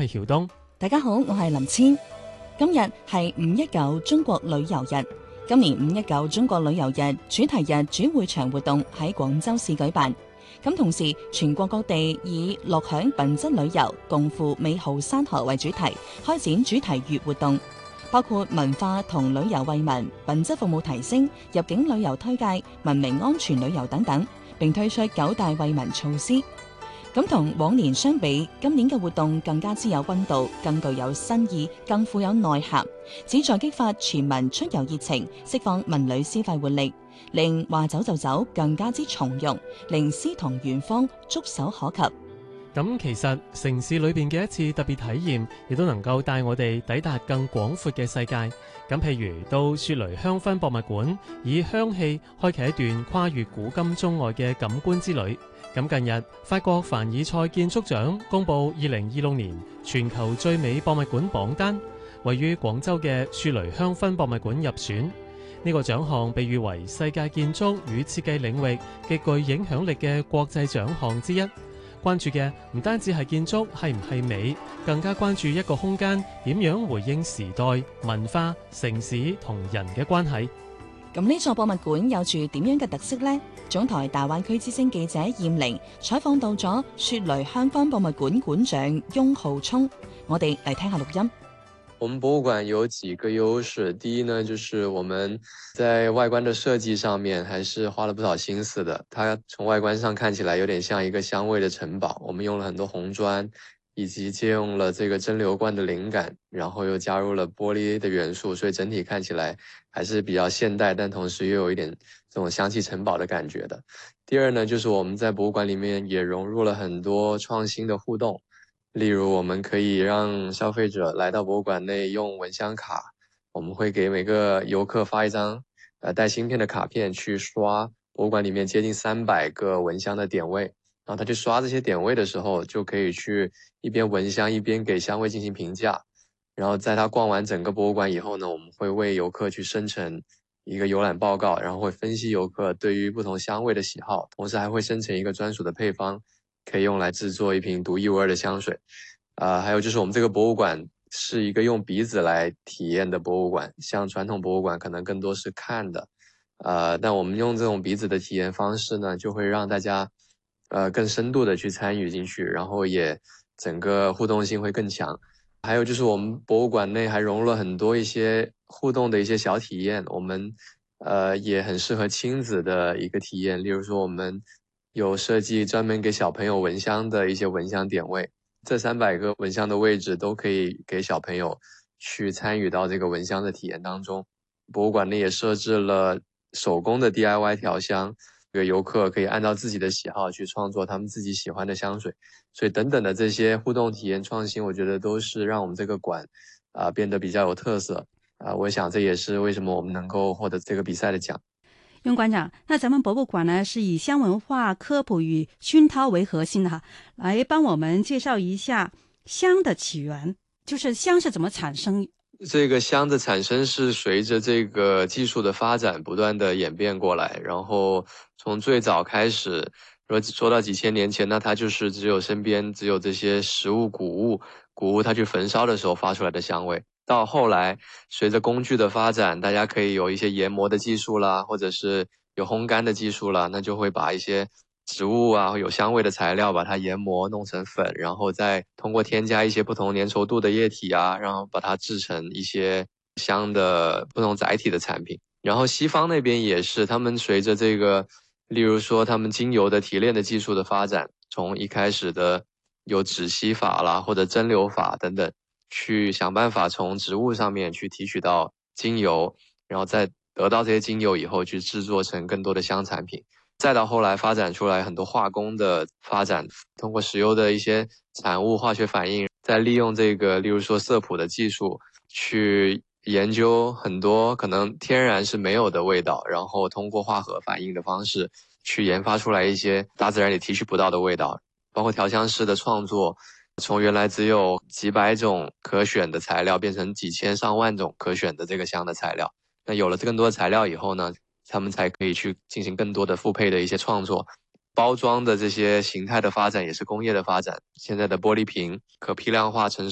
係曉東。 大家好，我係林千。今日係519中國旅遊日。今年519中國旅遊日主題日主會場活動喺廣州市舉辦。咁同時，全國各地以樂享品質旅遊，共赴美好山河為主題，開展主題月活動，包括文化同旅遊惠民、品質服務提升、入境旅遊推介、文明安全旅遊等等，並推出9大惠民措施。咁同往年相比，今年嘅活動更加之有溫度，更具有新意，更富有內涵，旨在激發全民出遊熱情，釋放文旅消費活力，令話走就走更加之從容，令詩同遠方觸手可及。 咁其實城市裏邊嘅一次特別體驗，亦都能夠帶我哋抵達更廣闊嘅世界。咁譬如到雪梨香薰博物館，以香氣開啟一段跨越古今中外嘅感官之旅。咁近日，法國凡爾賽建築獎公布2026年全球最美博物館榜單，位於廣州嘅雪梨香薰博物館入選。呢個獎項被譽為世界建築與設計領域極具影響力嘅國際獎項之一。關注嘅唔單止係建築係唔係美，更加關注一個空間點樣回應時代、文化、城市同人嘅關係。 咁呢座博物館有住點樣嘅特色呢？總台大灣區之聲記者燕玲採訪到咗雪梨香薰博物館館長翁浩聰，我哋嚟聽下錄音。 我們博物館有幾個優勢，第一呢，就是我們在外觀的設計上面還是花了不少心思的。它從外觀上看起來有點像一個香味的城堡，我們用了很多紅磚，以及借用了這個蒸餾罐的靈感，然後又加入了玻璃的元素，所以整體看起來還是比較現代，但同時又有一點這種香氣城堡的感覺的。第二呢，就是我們在博物館裡面也融入了很多創新的互動。例如我們可以讓消費者來到博物館內用蚊香卡，我們會給每個遊客發一張帶芯片的卡片，去刷博物館裡面接近300個蚊香的點位，然後他去刷這些點位的時候，就可以去一邊聞香一邊給香味進行評價。然後在他逛完整個博物館以後呢，我們會為遊客去生成一個遊覽報告，然後會分析遊客對於不同香味的喜好，同時還會生成一個專屬的配方，可以用來製作一瓶獨一無二的香水。還有就是我們這個博物館是一個用鼻子來體驗的博物館，像傳統博物館可能更多是看的，但我們用這種鼻子的體驗方式呢，就會讓大家更深度的去參與進去，然後也整個互動性會更強。還有就是我們博物館內還融入了很多一些互動的一些小體驗，我們也很適合親子的一個體驗，例如說我們有設計專門給小朋友聞香的一些聞香點位，這300個聞香的位置都可以給小朋友去參與到這個聞香的體驗當中。博物館內也設置了手工的 DIY 調香，這個遊客可以按照自己的喜好去創作他們自己喜歡的香水，所以等等的這些互動體驗創新，我覺得都是讓我們這個館變得比較有特色。我想這也是為什麼我們能夠獲得這個比賽的獎。 翁館長，那咱們博物館呢是以香文化科普與熏陶為核心的哈，來幫我們介紹一下香的起源，就是香是怎麼產生？ 這個香的產生是隨着這個技術的發展不斷的演變過來，然後從最早開始，說到幾千年前，那它就是身邊只有這些食物谷物它去焚燒的時候發出來的香味。到後來，隨着工具的發展，大家可以有一些研磨的技術啦，或者是有烘乾的技術啦，那就會把一些植物啊，有香味的材料把它研磨弄成粉，然後再通過添加一些不同粘稠度的液體啊，然後把它製成一些香的不同載體的產品。然後西方那邊也是，他們隨着這個，例如說他們精油的提煉的技術的發展，從一開始的有止吸法啦，或者蒸餾法等等，去想辦法從植物上面去提取到精油，然後再得到這些精油以後去製作成更多的香產品。再到後來發展出來很多化工的發展，通過石油的一些產物化學反應，再利用這個例如說色譜的技術去研究很多可能天然是沒有的味道，然後通過化合反應的方式去研發出來一些大自然裡提取不到的味道。包括調香師的創作，從原來只有幾百種可選的材料變成幾千上萬種可選的這個香的材料，那有了更多的材料以後呢，他們才可以去進行更多的複配的一些創作。包裝的這些形態的發展也是工業的發展，現在的玻璃瓶可批量化成